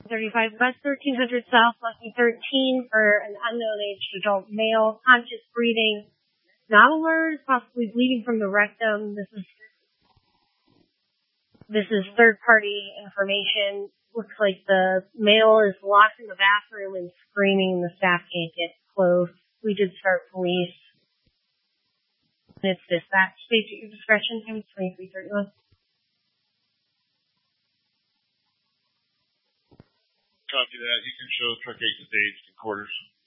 35 West 1300 South, Lucky 13 for an unknown aged adult male, conscious breathing, not alert, possibly bleeding from the rectum. This is third-party information. Looks like the male is locked in the bathroom and screaming, and the staff can't get close. We did start police. It's dispatch. State at your discretion. Time is 23:31. Copy that. You can show truck 8 to stage and quarters.